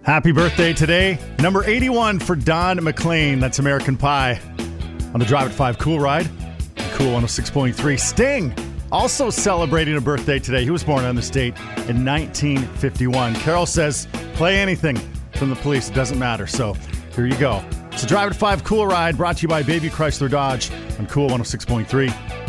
Happy birthday today. Number 81 for Don McLean. That's American Pie. On the Drive at 5 Cool Ride. Cool 106.3. Sting also celebrating a birthday today. He was born on this date in 1951. Carol says, play anything from the Police. It doesn't matter. So here you go. It's the Drive at 5 Cool Ride brought to you by Baby Chrysler Dodge on Cool 106.3.